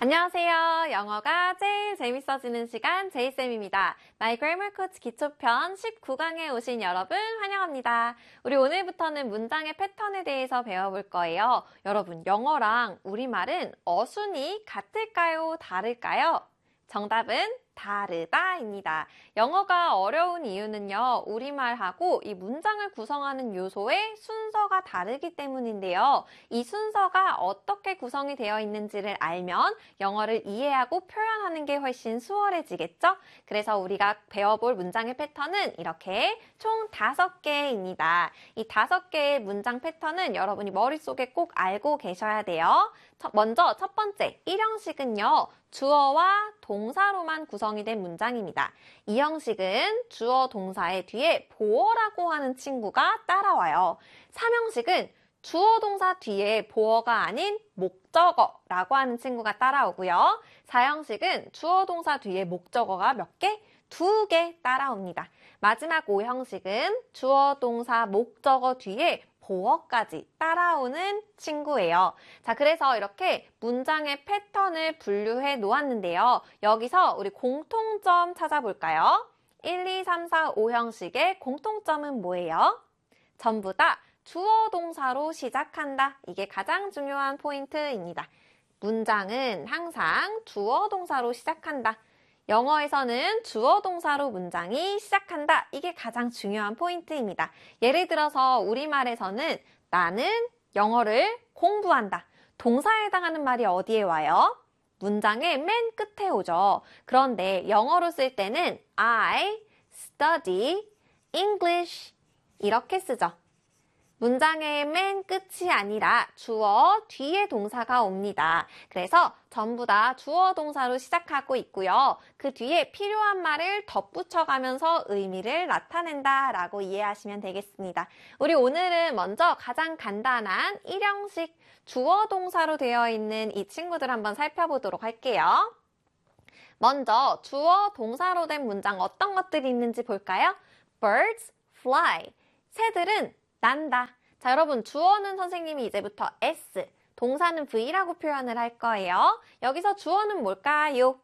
안녕하세요. 영어가 제일 재밌어지는 시간 제이쌤입니다. My Grammar Coach 기초편 19강에 오신 여러분 환영합니다. 우리 오늘부터는 문장의 패턴에 대해서 배워볼 거예요. 여러분, 영어랑 우리말은 어순이 같을까요? 다를까요? 정답은 다르다입니다. 영어가 어려운 이유는요, 우리말하고 이 문장을 구성하는 요소의 순서가 다르기 때문인데요. 이 순서가 어떻게 구성이 되어 있는지를 알면 영어를 이해하고 표현하는 게 훨씬 수월해지겠죠? 그래서 우리가 배워볼 문장의 패턴은 이렇게 총 5개입니다. 이 5개의 문장 패턴은 여러분이 머릿속에 꼭 알고 계셔야 돼요. 먼저 첫 번째, 1형식은요. 주어와 동사로만 구성이 된 문장입니다. 이 형식은 주어 동사의 뒤에 보어라고 하는 친구가 따라와요. 3형식은 주어 동사 뒤에 보어가 아닌 목적어라고 하는 친구가 따라오고요. 4형식은 주어 동사 뒤에 목적어가 몇 개? 2개 따라옵니다. 마지막 5형식은 주어 동사 목적어 뒤에 보어까지 따라오는 친구예요. 자, 그래서 이렇게 문장의 패턴을 분류해 놓았는데요. 여기서 우리 공통점 찾아볼까요? 1, 2, 3, 4, 5형식의 공통점은 뭐예요? 전부 다 주어 동사로 시작한다. 이게 가장 중요한 포인트입니다. 문장은 항상 주어 동사로 시작한다. 영어에서는 주어 동사로 문장이 시작한다. 이게 가장 중요한 포인트입니다. 예를 들어서 우리말에서는 나는 영어를 공부한다. 동사에 해당하는 말이 어디에 와요? 문장의 맨 끝에 오죠. 그런데 영어로 쓸 때는 I study English 이렇게 쓰죠. 문장의 맨 끝이 아니라 주어 뒤에 동사가 옵니다. 그래서 전부 다 주어 동사로 시작하고 있고요. 그 뒤에 필요한 말을 덧붙여가면서 의미를 나타낸다라고 이해하시면 되겠습니다. 우리 오늘은 먼저 가장 간단한 1형식 주어 동사로 되어 있는 이 친구들 한번 살펴보도록 할게요. 먼저 주어 동사로 된 문장 어떤 것들이 있는지 볼까요? Birds fly. 새들은 난다. 자, 여러분, 주어는 선생님이 이제부터 S, 동사는 V라고 표현을 할 거예요. 여기서 주어는 뭘까요?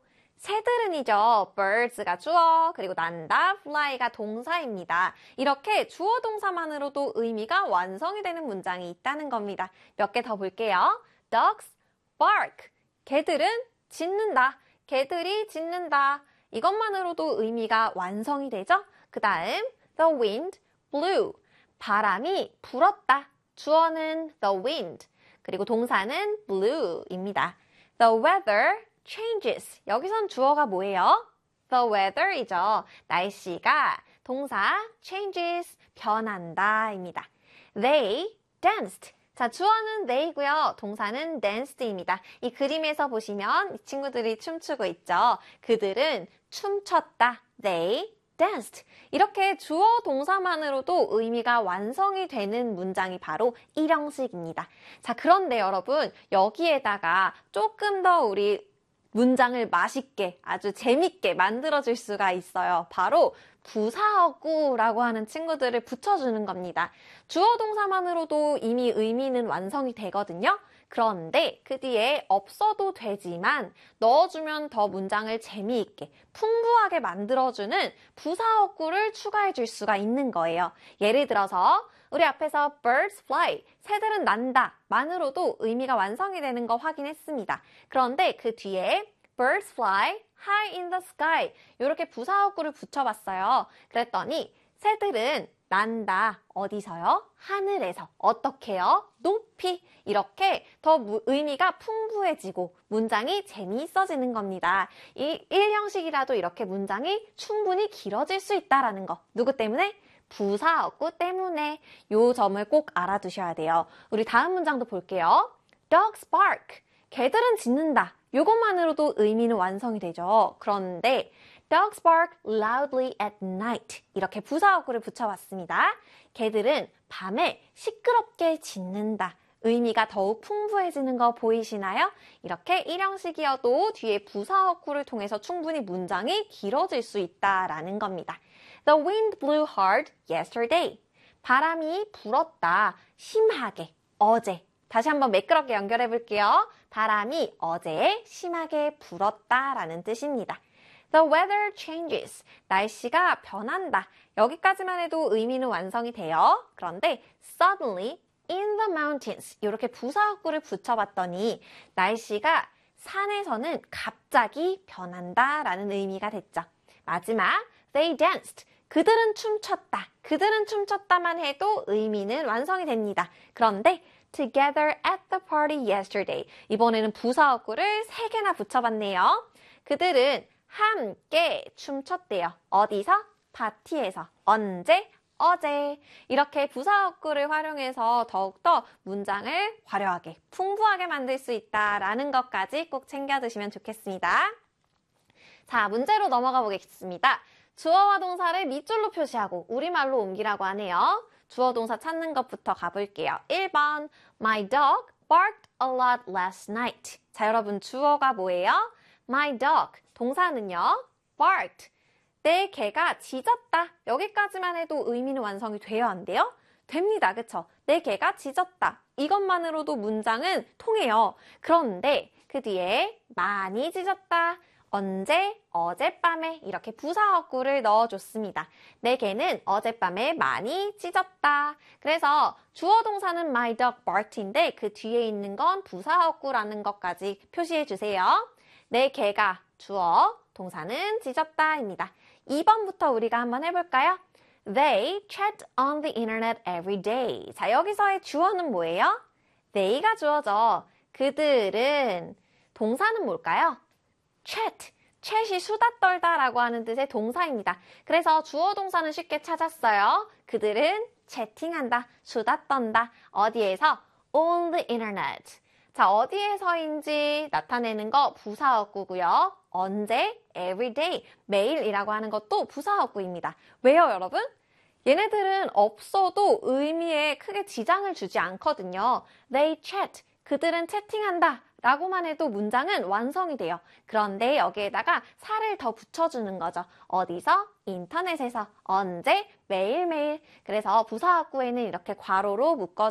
새들은이죠. birds가 주어, 그리고 난다, fly가 동사입니다. 이렇게 주어 동사만으로도 의미가 완성이 되는 문장이 있다는 겁니다. 몇 개 더 볼게요. Dogs bark. 개들은 짖는다. 개들이 짖는다. 이것만으로도 의미가 완성이 되죠? 그 다음, the wind blew. 바람이 불었다. 주어는 the wind, 그리고 동사는 blue입니다. The weather changes. 여기선 주어가 뭐예요? The weather이죠. 날씨가 동사 changes, 변한다입니다. They danced. 자, 주어는 they고요. 동사는 danced입니다. 이 그림에서 보시면 이 친구들이 춤추고 있죠. 그들은 춤췄다. They danced. 이렇게 주어 동사만으로도 의미가 완성이 되는 문장이 바로 1형식입니다. 자, 그런데 여러분, 여기에다가 조금 더 우리 문장을 맛있게, 아주 재밌게 만들어줄 수가 있어요. 바로 부사어구라고 하는 친구들을 붙여주는 겁니다. 주어 동사만으로도 이미 의미는 완성이 되거든요. 그런데 그 뒤에 없어도 되지만 넣어주면 더 문장을 재미있게, 풍부하게 만들어주는 부사어구를 추가해줄 수가 있는 거예요. 예를 들어서 우리 앞에서 birds fly, 새들은 난다 만으로도 의미가 완성이 되는 거 확인했습니다. 그런데 그 뒤에 birds fly high in the sky 이렇게 부사어구를 붙여봤어요. 그랬더니 새들은 난다. 어디서요? 하늘에서. 어떻게요? 높이. 이렇게 더 의미가 풍부해지고 문장이 재미있어지는 겁니다. 이 1형식이라도 이렇게 문장이 충분히 길어질 수 있다는 거. 누구 때문에? 부사어구 때문에. 요 점을 꼭 알아두셔야 돼요. 우리 다음 문장도 볼게요. Dogs bark. 개들은 짖는다. 요것만으로도 의미는 완성이 되죠. 그런데 Dogs bark loudly at night. 이렇게 부사어구를 붙여봤습니다. 개들은 밤에 시끄럽게 짖는다. 의미가 더욱 풍부해지는 거 보이시나요? 이렇게 1형식이어도 뒤에 부사어구를 통해서 충분히 문장이 길어질 수 있다라는 겁니다. The wind blew hard yesterday. 바람이 불었다. 심하게. 어제. 다시 한번 매끄럽게 연결해 볼게요. 바람이 어제 심하게 불었다라는 뜻입니다. The weather changes. 날씨가 변한다. 여기까지만 해도 의미는 완성이 돼요. 그런데 suddenly in the mountains 이렇게 부사어구를 붙여봤더니 날씨가 산에서는 갑자기 변한다라는 의미가 됐죠. 마지막 they danced. 그들은 춤췄다. 그들은 춤췄다만 해도 의미는 완성이 됩니다. 그런데 together at the party yesterday. 이번에는 부사어구를 3개나 붙여봤네요. 그들은 함께 춤췄대요. 어디서? 파티에서. 언제? 어제. 이렇게 부사어구를 활용해서 더욱더 문장을 화려하게, 풍부하게 만들 수 있다라는 것까지 꼭 챙겨 두시면 좋겠습니다. 자, 문제로 넘어가 보겠습니다. 주어와 동사를 밑줄로 표시하고 우리말로 옮기라고 하네요. 주어 동사 찾는 것부터 가볼게요. 1번 My dog barked a lot last night. 자, 여러분 주어가 뭐예요? My dog. 동사는요. barked. 내 개가 짖었다. 여기까지만 해도 의미는 완성이 돼요, 안 돼요? 됩니다. 그쵸? 내 개가 짖었다. 이것만으로도 문장은 통해요. 그런데 그 뒤에 많이 짖었다. 언제? 어젯밤에 이렇게 부사어구를 넣어줬습니다. 내 개는 어젯밤에 많이 짖었다. 그래서 주어 동사는 my dog barked인데 그 뒤에 있는 건 부사어구라는 것까지 표시해 주세요. 내 개가 주어, 동사는 짖었다입니다. 2번부터 우리가 한번 해볼까요? They chat on the internet every day. 자, 여기서의 주어는 뭐예요? they가 주어죠. 그들은 동사는 뭘까요? chat. chat이 수다 떨다라고 하는 뜻의 동사입니다. 그래서 주어 동사는 쉽게 찾았어요. 그들은 채팅한다, 수다 떤다. 어디에서? on the internet. 자, 어디에서인지 나타내는 거 부사어구고요. 언제? every day. 매일이라고 하는 것도 부사어구입니다. 왜요, 여러분? 얘네들은 없어도 의미에 크게 지장을 주지 않거든요. They chat. 그들은 채팅한다. 라고만 해도 문장은 완성이 돼요. 그런데 여기에다가 살을 더 붙여주는 거죠. 어디서? 인터넷에서. 언제? 매일매일. 그래서 부사어구에는 이렇게 괄호로 묶어